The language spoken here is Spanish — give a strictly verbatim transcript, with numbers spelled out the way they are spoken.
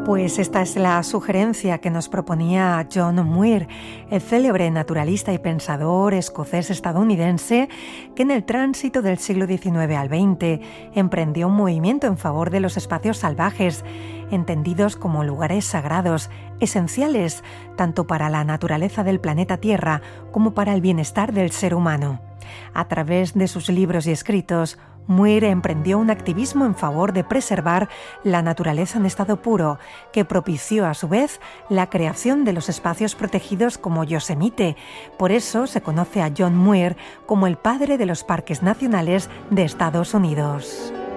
Pues esta es la sugerencia que nos proponía John Muir, el célebre naturalista y pensador escocés-estadounidense que en el tránsito del siglo diecinueve al veinte emprendió un movimiento en favor de los espacios salvajes, entendidos como lugares sagrados, esenciales tanto para la naturaleza del planeta Tierra como para el bienestar del ser humano. A través de sus libros y escritos, Muir emprendió un activismo en favor de preservar la naturaleza en estado puro, que propició a su vez la creación de los espacios protegidos como Yosemite. Por eso se conoce a John Muir como el padre de los parques nacionales de Estados Unidos.